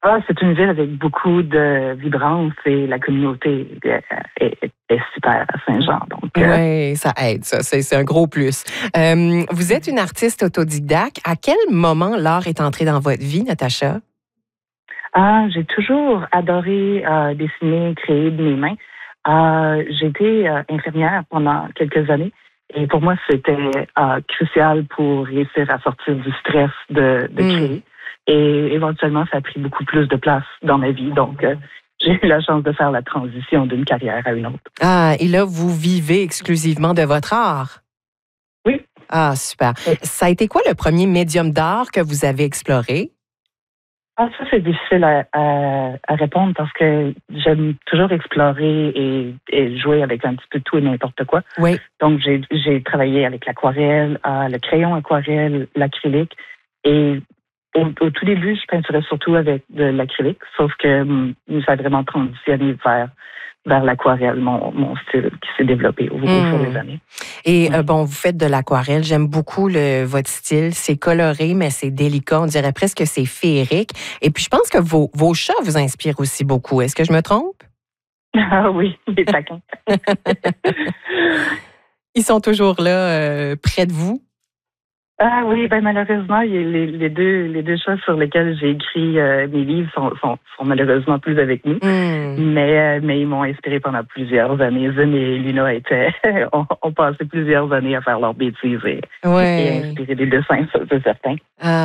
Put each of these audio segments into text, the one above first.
C'est une ville avec beaucoup de vibrance et la communauté est super à Saint-Jean. Donc, oui, ça aide, ça. C'est un gros plus. Vous êtes une artiste autodidacte. À quel moment l'art est entré dans votre vie, Natacha? J'ai toujours adoré dessiner, créer de mes mains. J'ai été infirmière pendant quelques années et pour moi, c'était crucial pour réussir à sortir du stress de créer. Et éventuellement, ça a pris beaucoup plus de place dans ma vie. Donc, j'ai eu la chance de faire la transition d'une carrière à une autre. Ah, et là, vous vivez exclusivement de votre art? Oui. Ah, super. Oui. Ça a été quoi le premier médium d'art que vous avez exploré? Ça, c'est difficile à répondre parce que j'aime toujours explorer et jouer avec un petit peu tout et n'importe quoi. Oui. Donc, j'ai travaillé avec l'aquarelle, le crayon aquarelle, l'acrylique. Et au tout début, je peinturais surtout avec de l'acrylique, sauf que ça a vraiment transitionné vers l'aquarelle, mon style qui s'est développé au fur des années. Et bon, vous faites de l'aquarelle. J'aime beaucoup votre style. C'est coloré, mais c'est délicat. On dirait presque que c'est féerique. Et puis, je pense que vos chats vous inspirent aussi beaucoup. Est-ce que je me trompe? Ah oui, des taquins. Ils sont toujours là, près de vous? Ah oui, malheureusement, les deux chats sur lesquels j'ai écrit mes livres sont malheureusement plus avec nous. Mais ils m'ont inspiré pendant plusieurs années. Zim et Luna ont passé plusieurs années à faire leurs bêtises et inspirer des dessins, ça, c'est certain.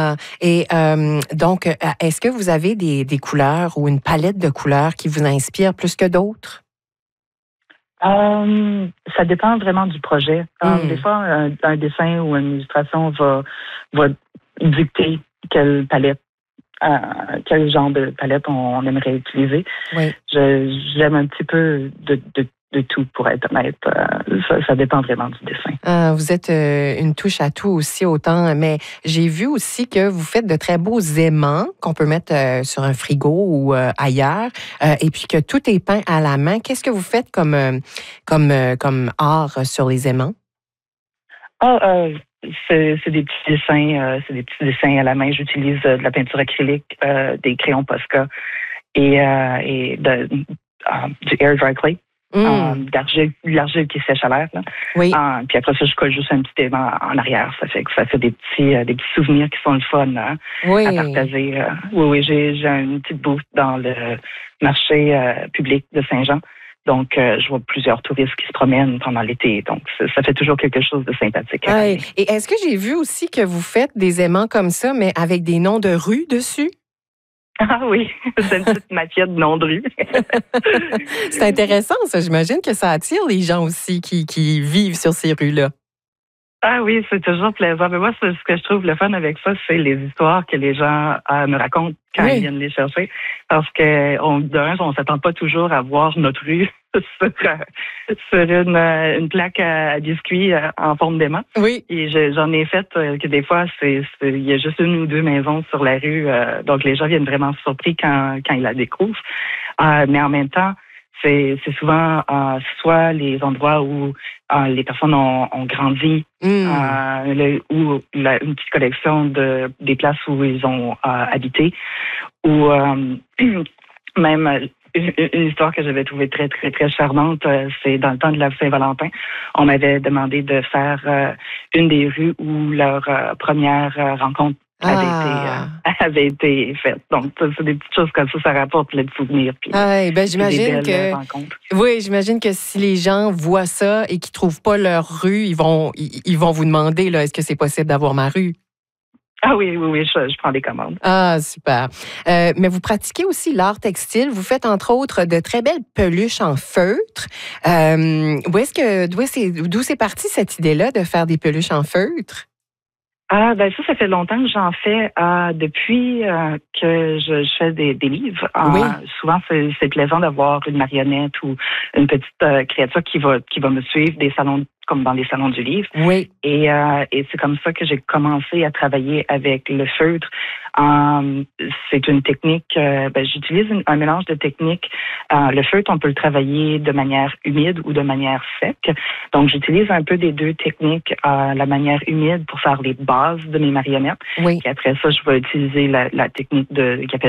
Donc, est-ce que vous avez des couleurs ou une palette de couleurs qui vous inspire plus que d'autres? Ça dépend vraiment du projet. Des fois, un dessin ou une illustration va dicter quelle palette, quel genre de palette on aimerait utiliser. Oui. J'aime un petit peu de tout, pour être honnête. Ça dépend vraiment du dessin. Vous êtes une touche à tout aussi autant, mais j'ai vu aussi que vous faites de très beaux aimants qu'on peut mettre sur un frigo ou ailleurs, et puis que tout est peint à la main. Qu'est-ce que vous faites comme art sur les aimants? C'est des petits dessins à la main. J'utilise de la peinture acrylique, des crayons Posca et du air dry clay. L'argile qui sèche à l'air. Oui. Puis après ça, je colle juste un petit aimant en arrière. Ça fait que ça fait des petits souvenirs qui sont le fun à partager. Oui, j'ai une petite booth dans le marché public de Saint-Jean. Donc, je vois plusieurs touristes qui se promènent pendant l'été. Donc, ça fait toujours quelque chose de sympathique. Et est-ce que j'ai vu aussi que vous faites des aimants comme ça, mais avec des noms de rues dessus? Ah oui, c'est une petite mafia de noms de rue. C'est intéressant, ça. J'imagine que ça attire les gens aussi qui vivent sur ces rues-là. Ah oui, c'est toujours plaisant. Mais moi, ce que je trouve le fun avec ça, c'est les histoires que les gens me racontent quand ils viennent les chercher. Parce que, on s'attend pas toujours à voir notre rue sur une plaque à biscuits en forme d'aimant. Oui. Et j'en ai fait que des fois, il y a juste une ou deux maisons sur la rue. Donc, les gens viennent vraiment surpris quand ils la découvrent. Mais en même temps, c'est souvent soit les endroits où les personnes ont grandi, ou une petite collection des places où ils ont habité, ou même une histoire que j'avais trouvée très, très, très charmante, c'est dans le temps de la Saint-Valentin. On m'avait demandé de faire une des rues où leur première rencontre avait été faite. Donc, c'est des petites choses comme ça rapporte plein de souvenirs. J'imagine que j'imagine que si les gens voient ça et qu'ils trouvent pas leur rue, ils vont vous demander là, est-ce que c'est possible d'avoir ma rue? Ah oui, je prends des commandes. Ah, super. Mais vous pratiquez aussi l'art textile. Vous faites, entre autres, de très belles peluches en feutre. D'où c'est parti cette idée-là de faire des peluches en feutre? Ça fait longtemps que j'en fais depuis que je fais des livres. Souvent, c'est plaisant d'avoir une marionnette ou une petite créature qui va me suivre des salons, comme dans les salons du livre. Oui. Et c'est comme ça que j'ai commencé à travailler avec le feutre. C'est une technique, j'utilise un mélange de techniques. Le feutre, on peut le travailler de manière humide ou de manière sec. Donc, j'utilise un peu des deux techniques. La manière humide pour faire les bases de mes marionnettes. Oui. Et après ça, je vais utiliser la technique qui appelle